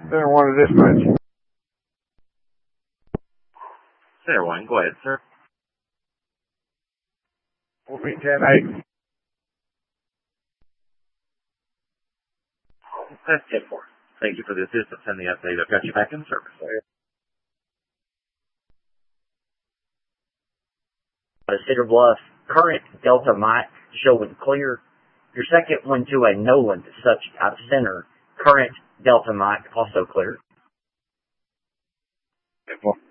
Center 1 to dispatch. Center 1, go ahead, sir. 4 feet 10-8. That's 10-4. Thank you for the assistance and the update. I've got you back in service. Cedar Bluff, current Delta Mike showing clear. Your second one to a Noland such out of center, current Delta Mike also clear. 10-4.